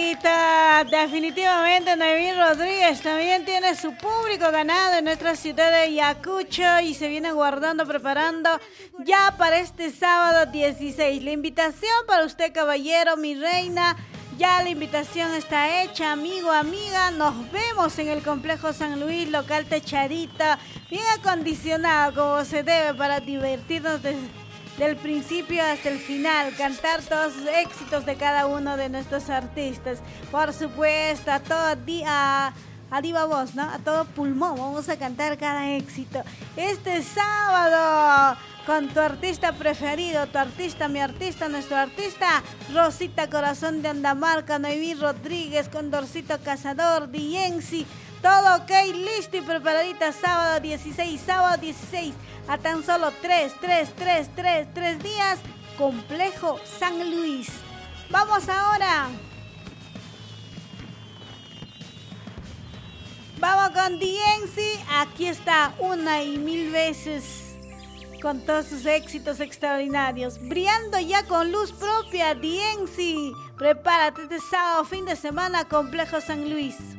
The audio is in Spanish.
Clarita, definitivamente Noemí Rodríguez también tiene su público ganado en nuestra ciudad de Ayacucho y se viene guardando, preparando ya para este sábado 16. La invitación para usted, caballero, mi reina, ya la invitación está hecha, amigo, amiga. Nos vemos en el Complejo San Luis, local Techadita, bien acondicionado como se debe para divertirnos del principio hasta el final, cantar todos los éxitos de cada uno de nuestros artistas. Por supuesto, a todo a viva voz, ¿no? A todo pulmón vamos a cantar cada éxito. Este sábado, con tu artista preferido, tu artista, mi artista, nuestro artista, Rosita Corazón de Andamarca, Noemí Rodríguez, Condorcito Cazador, Diensi. Todo ok, listo y preparadita, sábado 16, a tan solo 3 días, Complejo San Luis. Vamos ahora. Vamos con DNC, aquí está una y mil veces, con todos sus éxitos extraordinarios, brillando ya con luz propia, DNC. Prepárate este sábado, fin de semana, Complejo San Luis.